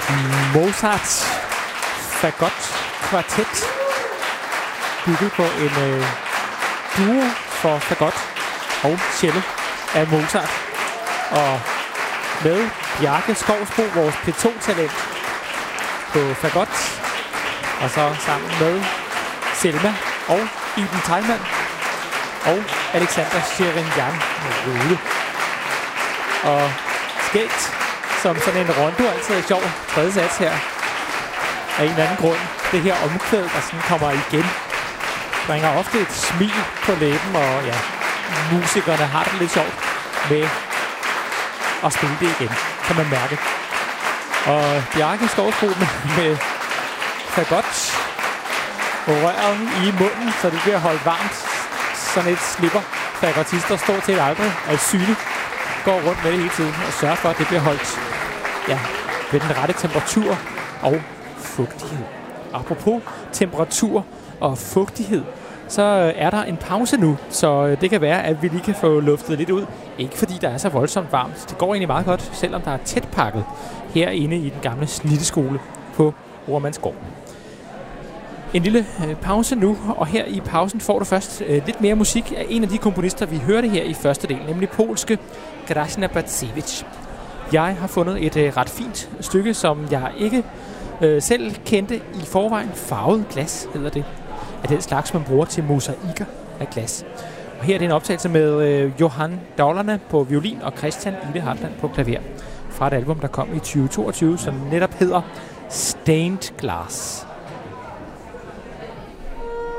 Mozart Fagot Kvartet, bygget på en duo for fagot og cello af Mozart. Og med Bjarke Skovsbo, vores P2-talent på fagot, og så sammen med Selma og Iben Teilmann og Alexander Sherinian Rode. Og skægt, som sådan en rondo altid er sjov. Tredje sats her. Af en eller anden grund. Det her omkvæd, der sådan kommer igen, bringer ofte et smil på læben, og ja, musikerne har det lidt sjovt med at spille det igen, kan man mærke. Og Bjarke Skovsbo med fagot røret i munden, så det bliver holdt varmt. Sådan et slipper fagotister stort set aldrig af syne. Går rundt med det hele tiden og sørger for, at det bliver holdt ved den rette temperatur og fugtighed. Apropos temperatur og fugtighed, så er der en pause nu, så det kan være, at vi lige kan få luftet lidt ud. Ikke fordi der er så voldsomt varmt. Det går egentlig meget godt, selvom der er tæt pakket herinde i den gamle snitteskole på Oremandsgård. En lille pause nu, og her i pausen får du først lidt mere musik af en af de komponister, vi hørte her i første del, nemlig polske Grażyna Bacewicz. Jeg har fundet et ret fint stykke, som jeg ikke selv kendte i forvejen. Farvet glas hedder det. Af den slags, man bruger til mosaikker af glas. Og her er det en optagelse med Johan Daulana på violin og Christian Ide Hartland på klaver. Fra et album, der kom i 2022, som netop hedder Stained Glass.